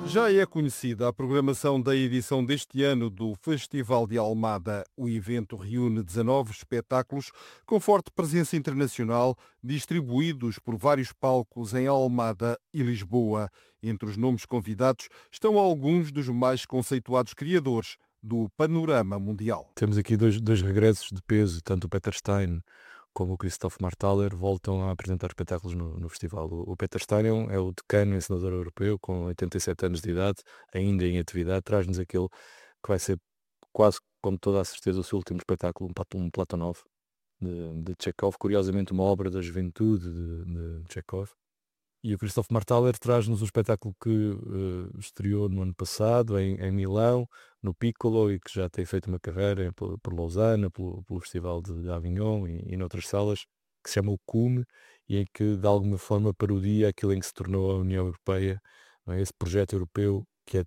Já é conhecida a programação da edição deste ano do Festival de Almada. O evento reúne 19 espetáculos com forte presença internacional, distribuídos por vários palcos em Almada e Lisboa. Entre os nomes convidados estão alguns dos mais conceituados criadores do panorama mundial. Temos aqui dois regressos de peso, tanto o Peter Stein como o Christoph Marthaler voltam a apresentar espetáculos no festival. O Peter Stein é o decano encenador europeu, com 87 anos de idade, ainda em atividade, traz-nos aquele que vai ser quase com toda a certeza o seu último espetáculo, um Platonov, de Chekhov, curiosamente uma obra da juventude de Chekhov. E o Christoph Marthaler traz-nos um espetáculo que estreou no ano passado em Milão, no Piccolo, e que já tem feito uma carreira por Lausanne, pelo Festival de Avignon e noutras salas, que se chama o Cume, e em que de alguma forma parodia aquilo em que se tornou a União Europeia, não é? Esse projeto europeu que é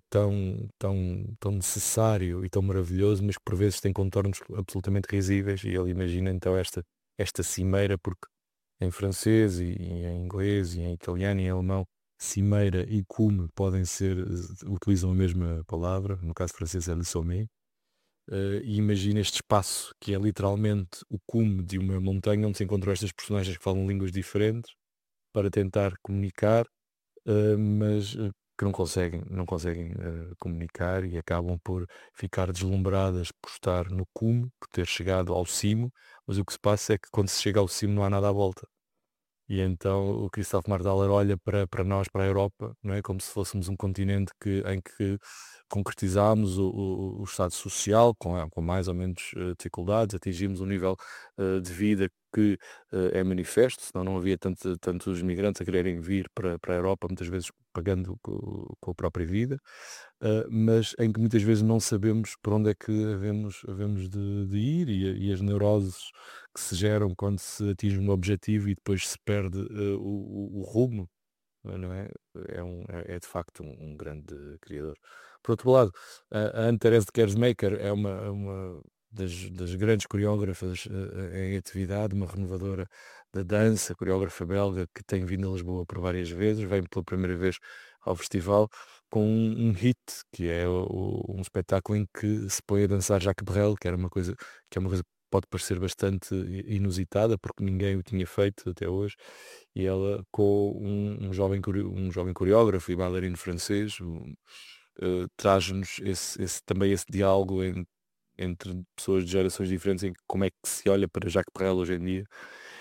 tão necessário e tão maravilhoso, mas que por vezes tem contornos absolutamente risíveis, e ele imagina então esta cimeira, porque em francês e em inglês e em italiano e em alemão, cimeira e cume podem ser, utilizam a mesma palavra, no caso francês é le sommet, e imagina este espaço que é literalmente o cume de uma montanha onde se encontram estas personagens que falam línguas diferentes para tentar comunicar, mas que não conseguem comunicar, e acabam por ficar deslumbradas por estar no cume, por ter chegado ao cimo, mas o que se passa é que quando se chega ao cimo não há nada à volta. E então o Christoph Marthaler olha para nós, para a Europa, não é? Como se fôssemos um continente em que concretizámos o estado social com mais ou menos dificuldades, atingimos um nível de vida que é manifesto, senão não havia tantos migrantes a quererem vir para a Europa, muitas vezes pagando com a própria vida, mas em que muitas vezes não sabemos por onde é que havemos de ir, e as neuroses que se geram quando se atinge um objetivo e depois se perde o rumo, não é? É de facto um grande criador. Por outro lado, a Anne-Thérèse de Kersmaker é uma das grandes coreógrafas em atividade, uma renovadora da dança, coreógrafa belga que tem vindo a Lisboa por várias vezes, vem pela primeira vez ao festival com um hit, que é um espetáculo em que se põe a dançar Jacques Brel, que é uma coisa que pode parecer bastante inusitada, porque ninguém o tinha feito até hoje, e ela com um jovem coreógrafo e bailarino francês, traz-nos também esse diálogo entre pessoas de gerações diferentes, em como é que se olha para Jacques Brel hoje em dia,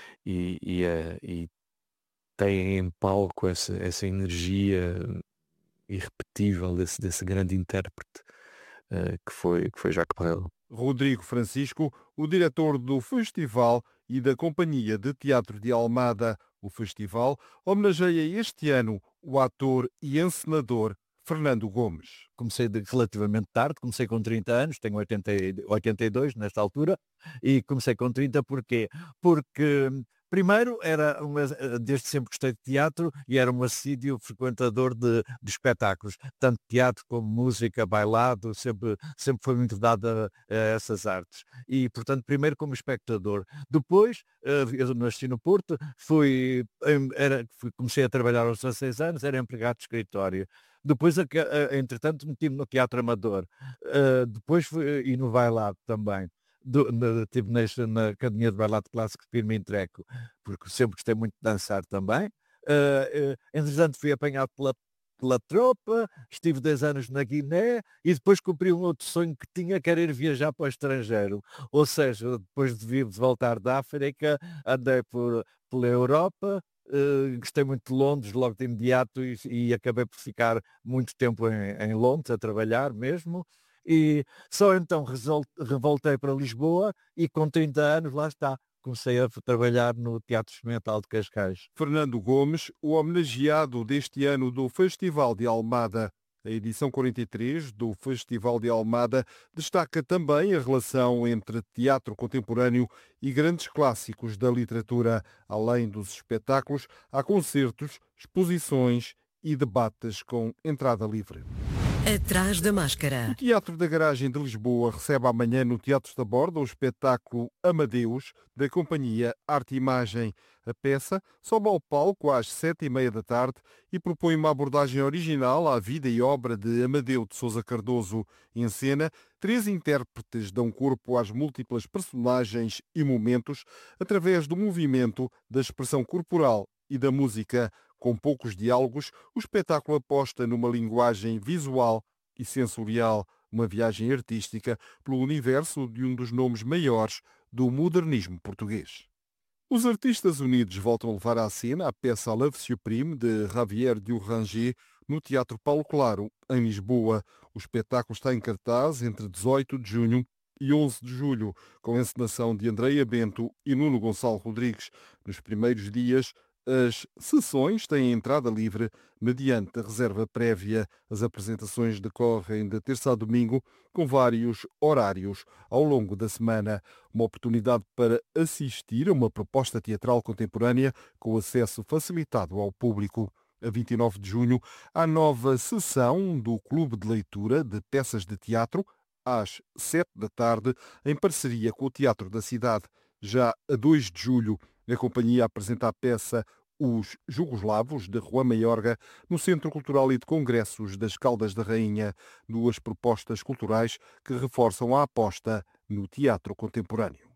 e tem em palco essa energia irrepetível desse grande intérprete que foi Jacques Brel. Rodrigo Francisco, o diretor do festival e da Companhia de Teatro de Almada. O festival homenageia este ano o ator e encenador Fernando Gomes. Comecei relativamente tarde, comecei com 30 anos, tenho 82 nesta altura, e comecei com 30 porquê? Porque primeiro desde sempre gostei de teatro e era um assíduo frequentador de espetáculos, tanto teatro como música, bailado, sempre foi muito dado a essas artes. E, portanto, primeiro como espectador. Depois, eu nasci no Porto, comecei a trabalhar aos 16 anos, era empregado de escritório. Depois, entretanto, meti-me no teatro amador. Depois e no bailado também. Estive na Academia de Bailado Clássico de Firmino Treco, porque sempre gostei muito de dançar também. Entretanto, fui apanhado pela tropa, estive 10 anos na Guiné e depois cumpri um outro sonho que tinha, que era ir viajar para o estrangeiro. Ou seja, depois de voltar da África, andei pela Europa. Gostei muito de Londres logo de imediato e acabei por ficar muito tempo em Londres a trabalhar mesmo, e só então revoltei para Lisboa e com 30 anos lá está, comecei a trabalhar no Teatro Experimental de Cascais. Fernando Gomes, o homenageado deste ano do Festival de Almada. A edição 43 do Festival de Almada destaca também a relação entre teatro contemporâneo e grandes clássicos da literatura. Além dos espetáculos, há concertos, exposições e debates com entrada livre. Atrás da O máscara. Teatro da Garagem de Lisboa recebe amanhã no Teatro da Borda o espetáculo Amadeus, da companhia Arte e Imagem. A peça sobe ao palco às 7h30 da tarde e propõe uma abordagem original à vida e obra de Amadeu de Sousa Cardoso. Em cena, 3 intérpretes dão corpo às múltiplas personagens e momentos através do movimento, da expressão corporal e da música. Com poucos diálogos, o espetáculo aposta numa linguagem visual e sensorial, uma viagem artística pelo universo de um dos nomes maiores do modernismo português. Os artistas unidos voltam a levar à cena a peça Love Supreme de Javier Duranger no Teatro Paulo Claro, em Lisboa. O espetáculo está em cartaz entre 18 de junho e 11 de julho, com a encenação de Andreia Bento e Nuno Gonçalo Rodrigues. Nos primeiros dias, as sessões têm entrada livre mediante a reserva prévia. As apresentações decorrem de terça a domingo, com vários horários ao longo da semana. Uma oportunidade para assistir a uma proposta teatral contemporânea com acesso facilitado ao público. A 29 de junho, há nova sessão do Clube de Leitura de Peças de Teatro, às 7 da tarde, em parceria com o Teatro da Cidade. Já a 2 de julho, a companhia apresenta a peça Os Jugoslavos, de Juan Mayorga, no Centro Cultural e de Congressos das Caldas da Rainha. Duas propostas culturais que reforçam a aposta no teatro contemporâneo.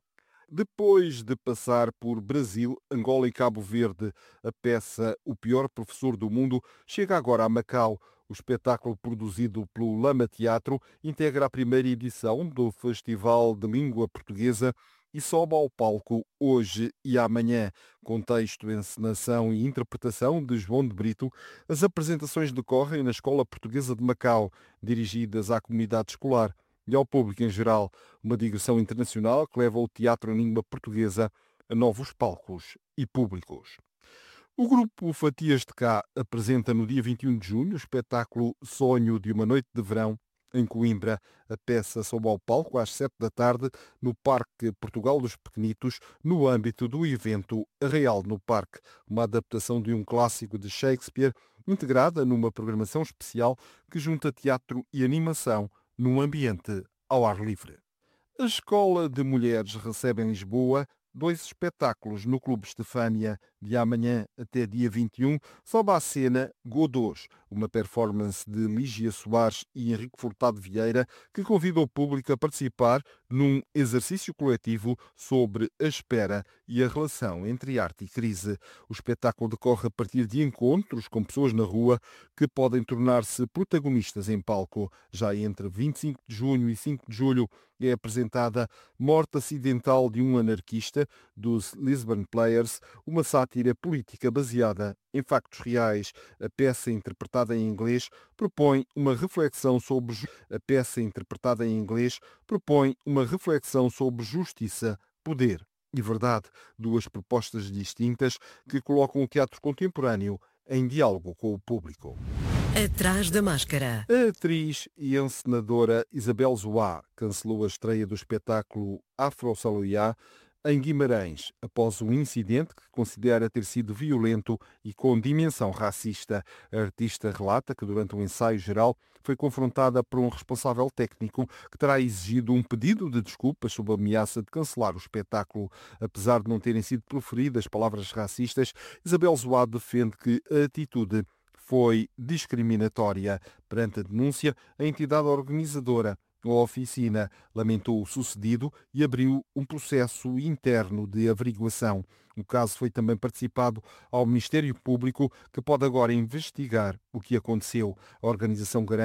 Depois de passar por Brasil, Angola e Cabo Verde, a peça O Pior Professor do Mundo chega agora a Macau. O espetáculo, produzido pelo Lama Teatro, integra a primeira edição do Festival de Língua Portuguesa e sobe ao palco hoje e amanhã. Com texto, encenação e interpretação de João de Brito, as apresentações decorrem na Escola Portuguesa de Macau, dirigidas à comunidade escolar e ao público em geral. Uma digressão internacional que leva o teatro em língua portuguesa a novos palcos e públicos. O grupo Fatias de Cá apresenta no dia 21 de junho o espetáculo Sonho de uma Noite de Verão, em Coimbra. A peça sobe ao palco às 7 da tarde no Parque Portugal dos Pequenitos, no âmbito do evento Arraial no Parque, uma adaptação de um clássico de Shakespeare, integrada numa programação especial que junta teatro e animação num ambiente ao ar livre. A Escola de Mulheres recebe em Lisboa 2 espetáculos no Clube Estefânia. De amanhã até dia 21, sobe à cena Godôs, uma performance de Lígia Soares e Henrique Furtado Vieira, que convida o público a participar num exercício coletivo sobre a espera e a relação entre arte e crise. O espetáculo decorre a partir de encontros com pessoas na rua que podem tornar-se protagonistas em palco. Já entre 25 de junho e 5 de julho é apresentada Morte Acidental de um Anarquista, dos Lisbon Players, uma sátira política baseada em factos reais. A peça, interpretada em inglês, propõe uma reflexão sobre justiça, poder e verdade. Duas propostas distintas que colocam o teatro contemporâneo em diálogo com o público. Atrás da máscara. A atriz e encenadora Isabel Zoá cancelou a estreia do espetáculo Afro Saloiá em Guimarães, após um incidente que considera ter sido violento e com dimensão racista. A artista relata que durante um ensaio geral foi confrontada por um responsável técnico que terá exigido um pedido de desculpas sob a ameaça de cancelar o espetáculo. Apesar de não terem sido proferidas palavras racistas, Isabel Zoá defende que a atitude foi discriminatória. Perante a denúncia, a entidade organizadora, a oficina, lamentou o sucedido e abriu um processo interno de averiguação. O caso foi também participado ao Ministério Público, que pode agora investigar o que aconteceu. A organização garante